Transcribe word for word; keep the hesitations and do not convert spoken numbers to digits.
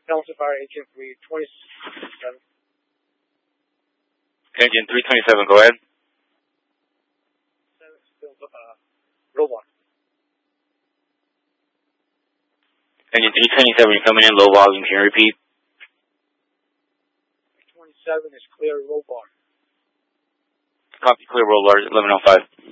Delta Fire Engine three twenty-seven. Engine three twenty-seven, go ahead. Seven, still, uh, low volume. Engine three twenty-seven, you're coming in low volume. Can you repeat? twenty-seven is clear, low volume. Copy, clear, roll large, eleven oh five.